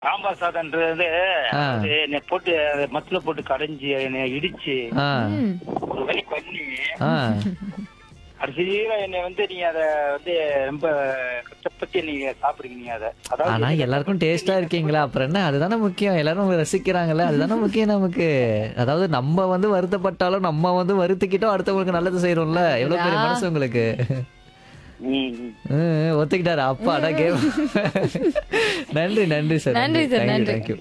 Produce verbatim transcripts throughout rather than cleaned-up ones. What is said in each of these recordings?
சாம்பார் சாதம்ன்றது ஆ. அது என்னை போட்டு மத்துல போட்டு கடைஞ்சி என்னை இடிச்சு ஆ, ம். ஒரு வழி பண்ணி ஆ. கடைசியில என்னை வந்து நீங்க அத வந்து ரொம்ப கஷ்டப்பட்டு நீங்க சாப்பிடுங்க நீங்க அத ஆனா எல்லாருக்கும் டேஸ்டா இருக்கீங்களா அப்புறம் என்ன அதுதானே முக்கியம். எல்லாரும் ரசிக்கிறாங்கல்ல அதுதானே முக்கியம் நமக்கு. அதாவது நம்ம வந்து வருத்தப்பட்டாலும் நம்ம வந்து வருத்திக்கிட்டோம் அடுத்தவங்களுக்கு நல்லது செய்யறோம்ல. எவ்வளவு பெரிய மனசு உங்களுக்கு. ம், ம். ம், ஒத்துக்கிட்டாரு அப்பாடா கேம். நன்றி நன்றி சார். நன்றி சார், நன்றி. தேங்க்யூ.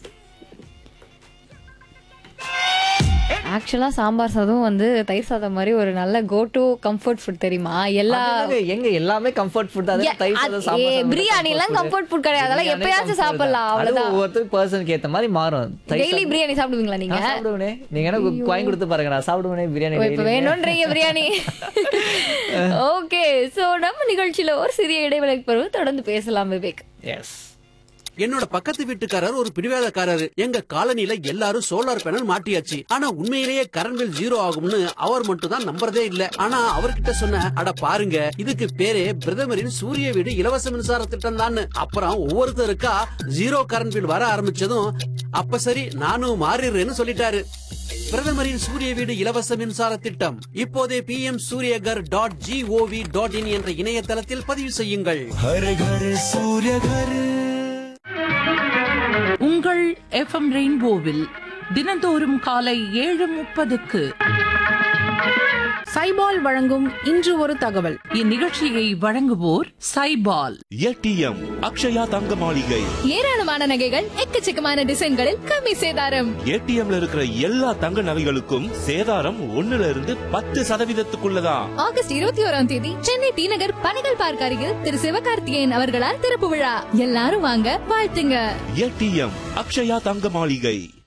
ஆக்சுவலா சாம்பார் சாதம் வந்து தயிர் சாதம் மாதிரி ஒரு நல்ல கோ டு கம்ஃபர்ட் ஃபுட் தெரியுமா? எல்லா எங்க எல்லாமே கம்ஃபர்ட் ஃபுட் தான். ஏ, அது- ஏ, பிரியாணி எல்லாம் comfort food கிடையாது. அதெல்லாம் எப்பயாச்சும் சாப்பிடலாம், அவ்வளவுதான். ஒவ்வொரு பர்சனுக்கு ஏத்த மாதிரி மாறும். டெய்லி பிரியாணி சாப்பிடுவீங்களா நீங்க? நான் சாப்பிடுவேனே. நீங்க என்ன வாங்கி கொடுத்து பாருங்க நான் சாப்பிடுவேனே பிரியாணி. ஓ, இப்ப வேணும்ன்றீங்க பிரியாணி. ஓகே, சோ நம்ம நிகழ்ச்சியில ஒரு சிறிய இடைவேளைக்கு பிறகு தொடர்ந்து பேசலாம் விவேக். எஸ். என்னோட பக்கத்து வீட்டுக்காரர் ஒரு பிடிவாதக்காரரு. எங்க காலனில எல்லாரும் சோலார் பேனல் மாட்டியாச்சு. ஆனா உண்மையிலேயே கரண்ட் பில் ஜீரோ ஆகும்னு அவர் மட்டும் தான் நம்புறதே இல்ல. ஆனா அவர்கிட்ட சொன்ன அட பாருங்க இதுக்கு பேரே பிரதமரின் சூரிய வீடு இலவச மின்சார திட்டம் தான். அப்புறம் ஒவ்வொருத்தருக்கா ஜீரோ கரண்ட் பில் வர ஆரம்பிச்சதும் அப்ப சரி நானும் மாறிடுறேன்னு சொல்லிட்டாரு. பிரதமரின் சூரிய வீடு இலவச மின்சார திட்டம் இப்போதே B M Surya Ghar dot gov dot in என்ற இணையதளத்தில் பதிவு செய்யுங்கள். உங்கள் எஃப்எம் ரெயின்போவில் தினந்தோறும் காலை ஏழு முப்பதுக்கு சைபால் வழங்கும் இன்று ஒரு தகவல். இந்நிகழ்ச்சியை வழங்குவோர் சைபால். ஏடிஎம் அக்ஷயா தங்க மாளிகை. ஏராளமான நகைகள் எக்கச்சக்கமான டிசைன்களில் கம்மி சேதாரம். ஏடிஎம்ல இருக்கிற எல்லா தங்க நகைகளுக்கும் சேதாரம் ஒண்ணுல இருந்து பத்து சதவீதத்துக்குள்ளதான். ஆகஸ்ட் இருபத்தி ஓராம் தேதி சென்னை டி நகர் பனைகள் பார்க் அருகில் திரு சிவகார்த்திகேயன் அவர்களால் திறப்பு விழா. எல்லாரும் வாங்க வாழ்த்துங்க. ஏடிஎம் அக்ஷயா தங்க மாளிகை.